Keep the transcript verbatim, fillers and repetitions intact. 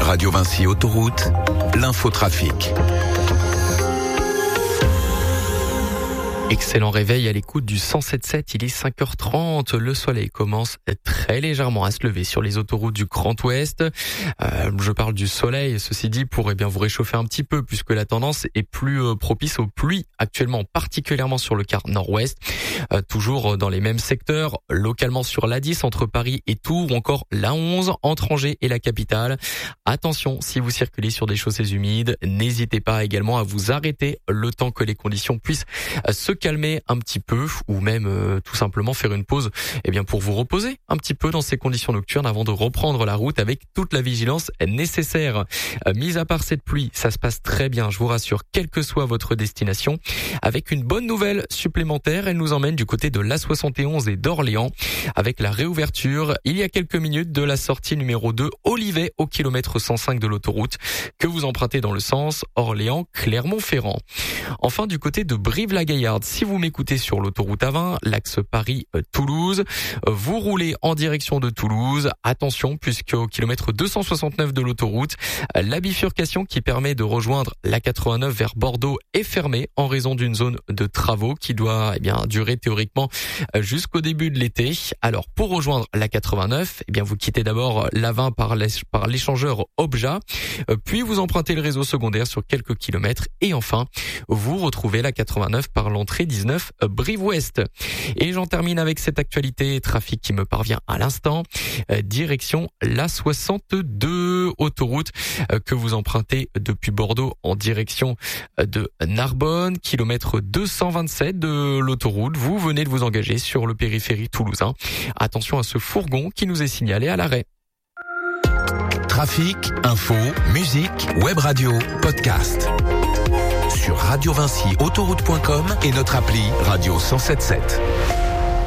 Radio Vinci Autoroute, l'infotrafic. Excellent réveil à l'écoute du cent sept virgule sept, il est cinq heures trente, le soleil commence très légèrement à se lever sur les autoroutes du Grand Ouest. Euh, je parle du soleil, ceci dit, pour eh bien vous réchauffer un petit peu puisque la tendance est plus euh, propice aux pluies actuellement, particulièrement sur le quart nord-ouest, euh, toujours dans les mêmes secteurs, localement sur l'A dix entre Paris et Tours ou encore l'A onze entre Angers et la capitale. Attention, si vous circulez sur des chaussées humides, n'hésitez pas également à vous arrêter le temps que les conditions puissent euh, se calmer un petit peu ou même euh, tout simplement faire une pause eh bien pour vous reposer un petit peu dans ces conditions nocturnes avant de reprendre la route avec toute la vigilance nécessaire. Euh, mis à part cette pluie, ça se passe très bien, je vous rassure, quelle que soit votre destination, avec une bonne nouvelle supplémentaire, elle nous emmène du côté de l'A soixante et onze et d'Orléans avec la réouverture il y a quelques minutes de la sortie numéro deux Olivet au kilomètre cent cinq de l'autoroute que vous empruntez dans le sens Orléans-Clermont-Ferrand. Enfin, du côté de Brive-la-Gaillarde, si vous m'écoutez sur l'autoroute A vingt, l'axe Paris-Toulouse, vous roulez en direction de Toulouse. Attention, puisque au kilomètre deux cent soixante-neuf de l'autoroute, la bifurcation qui permet de rejoindre l'A quatre-vingt-neuf vers Bordeaux est fermée en raison d'une zone de travaux qui doit eh bien durer théoriquement jusqu'au début de l'été. Alors, pour rejoindre l'A quatre-vingt-neuf, eh bien vous quittez d'abord l'A vingt par l'échangeur Obja, puis vous empruntez le réseau secondaire sur quelques kilomètres et enfin, vous retrouvez l'A quatre-vingt-neuf par l'entrée dix-neuf Brive-Ouest. Et j'en termine avec cette actualité trafic qui me parvient à l'instant. Euh, direction l'A soixante-deux, autoroute euh, que vous empruntez depuis Bordeaux en direction de Narbonne, kilomètre deux cent vingt-sept de l'autoroute. Vous venez de vous engager sur le périphérique toulousain. Attention à ce fourgon qui nous est signalé à l'arrêt. Trafic, info, musique, web radio, podcast. Sur radio vinci autoroute point com et notre appli Radio cent sept virgule sept.